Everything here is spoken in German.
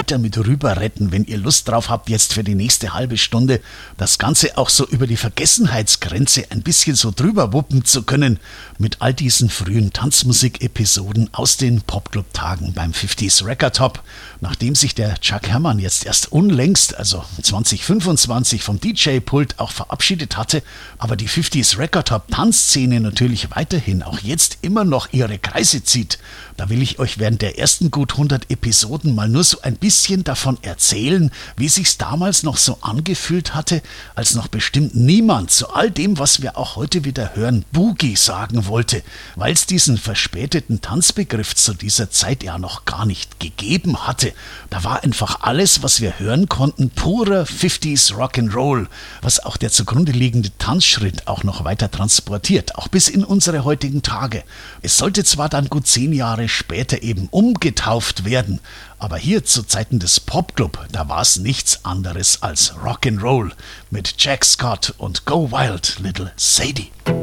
Alter mit rüber retten, wenn ihr Lust drauf habt, jetzt für die nächste halbe Stunde das Ganze auch so über die Vergessenheitsgrenze ein bisschen so drüber wuppen zu können mit all diesen frühen Tanzmusik-Episoden aus den Popclub-Tagen beim 50s Record Top. Nachdem sich der Chuck Herrmann jetzt erst unlängst, also 2025 vom DJ-Pult auch verabschiedet hatte, aber die 50s Record Top Tanzszene natürlich weiterhin auch jetzt immer noch ihre Kreise zieht, da will ich euch während der ersten gut 100 Episoden mal nur so ein bisschen davon erzählen, wie sich's damals noch so angefühlt hatte, als noch bestimmt niemand zu all dem, was wir auch heute wieder hören, Boogie sagen wollte, weil es diesen verspäteten Tanzbegriff zu dieser Zeit ja noch gar nicht gegeben hatte. Da war einfach alles, was wir hören konnten, purer 50s Rock'n'Roll, was auch der zugrunde liegende Tanzschritt auch noch weiter transportiert, auch bis in unsere heutigen Tage. Es sollte zwar dann gut 10 Jahre später eben umgetauft werden, aber hier zu Zeiten des Popclub, da war es nichts anderes als Rock'n'Roll mit Jack Scott und Go Wild Little Sadie.